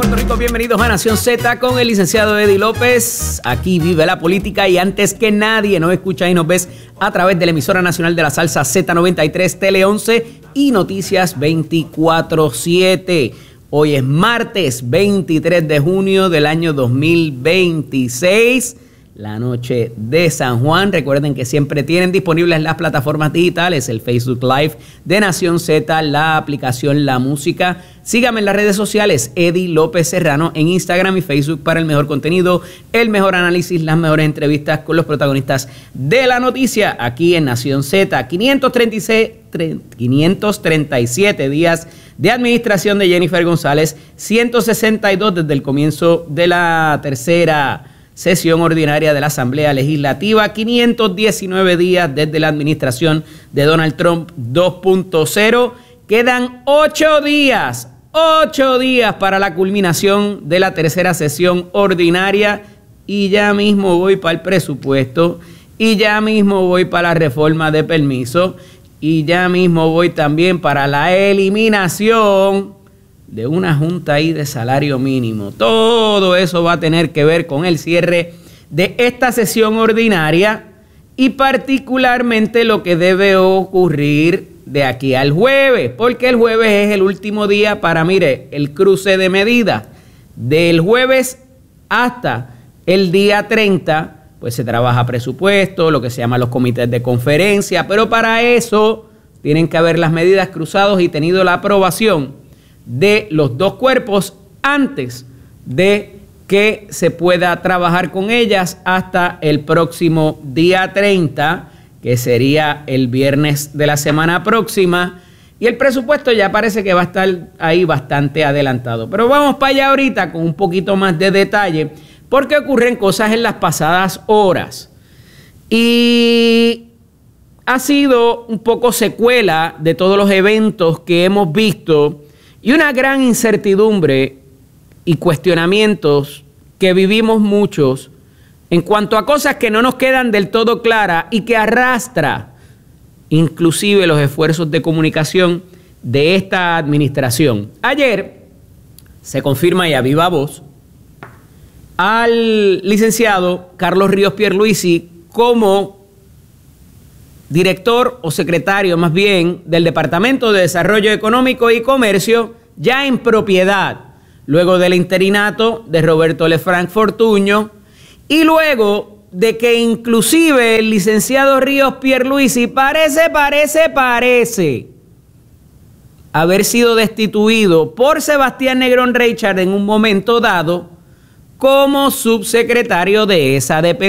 Puerto Rico, bienvenidos a Nación Z con el licenciado Eddie López. Aquí vive la política y antes que nadie nos escucha y nos ves a través de la emisora nacional de la salsa Z93, Tele 11 y Noticias 24/7. Hoy es martes 23 de junio del año 2026, la noche de San Juan. Recuerden que siempre tienen disponibles las plataformas digitales, el Facebook Live de Nación Z, la aplicación La Música. Síganme en las redes sociales, Eddie López Serrano, en Instagram y Facebook para el mejor contenido, el mejor análisis, las mejores entrevistas con los protagonistas de la noticia aquí en Nación Z. 537 días de administración de Jennifer González, 162 desde el comienzo de la tercera sesión ordinaria de la Asamblea Legislativa, 519 días desde la administración de Donald Trump 2.0. Quedan 8 días para la culminación de la tercera sesión ordinaria y ya mismo voy para el presupuesto y ya mismo voy para la reforma de permiso y ya mismo voy también para la eliminación de una junta ahí de salario mínimo. Todo eso va a tener que ver con el cierre de esta sesión ordinaria y particularmente lo que debe ocurrir de aquí al jueves, porque el jueves es el último día para, mire, el cruce de medidas. Del jueves hasta el día 30, pues se trabaja presupuesto, lo que se llama los comités de conferencia, pero para eso tienen que haber las medidas cruzadas y tenido la aprobación de los dos cuerpos antes de que se pueda trabajar con ellas hasta el próximo día 30, que sería el viernes de la semana próxima, y el presupuesto ya parece que va a estar ahí bastante adelantado. Pero vamos para allá ahorita con un poquito más de detalle, porque ocurren cosas en las pasadas horas. Y ha sido un poco secuela de todos los eventos que hemos visto y una gran incertidumbre y cuestionamientos que vivimos muchos en cuanto a cosas que no nos quedan del todo claras y que arrastra inclusive los esfuerzos de comunicación de esta administración. Ayer se confirma y a viva voz al licenciado Carlos Ríos Pierluisi como director o secretario más bien del Departamento de Desarrollo Económico y Comercio, ya en propiedad, luego del interinato de Roberto Lefranc Fortuño y luego de que inclusive el licenciado Ríos Pierluisi parece haber sido destituido por Sebastián Negrón Reichard en un momento dado como subsecretario de esa dependencia.